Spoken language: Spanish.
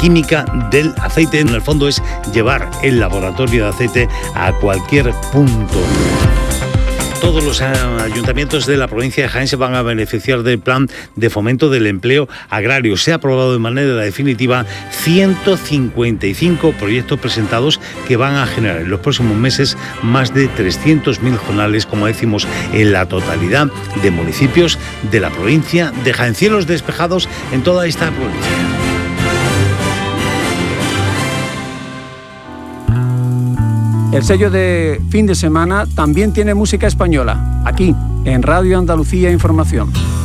química del aceite. En el fondo es llevar el laboratorio de aceite a cualquier punto. Todos los ayuntamientos de la provincia de Jaén se van a beneficiar del plan de fomento del empleo agrario. Se ha aprobado de manera definitiva 155 proyectos presentados que van a generar en los próximos meses más de 300.000 jornales, como decimos, en la totalidad de municipios de la provincia de Jaén. Cielos despejados en toda esta provincia. El sello de fin de semana también tiene música española, aquí, en Radio Andalucía Información.